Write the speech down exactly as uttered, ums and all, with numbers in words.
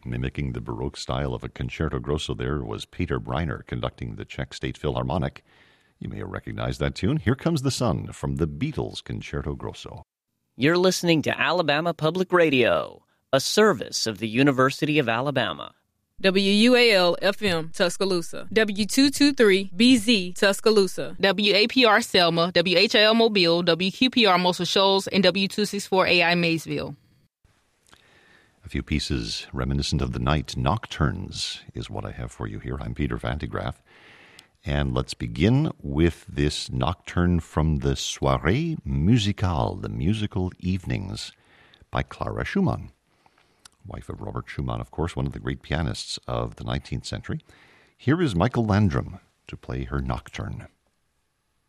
Mimicking the Baroque style of a concerto grosso there was Peter Breiner conducting the Czech State Philharmonic. You may recognize that tune. Here Comes the Sun from the Beatles Concerto Grosso. You're listening to Alabama Public Radio, a service of the University of Alabama. W U A L F M Tuscaloosa, W two twenty-three B Z Tuscaloosa, W A P R Selma, W H L Mobile, W Q P R Muscle Shoals, and W two sixty-four A I Maysville. A few pieces reminiscent of the night. Nocturnes is what I have for you here. I'm Peter Vandegraff. And let's begin with this nocturne from the Soirée Musicale, the musical evenings, by Clara Schumann. Wife of Robert Schumann, of course, one of the great pianists of the nineteenth century. Here is Michael Landrum to play her nocturne.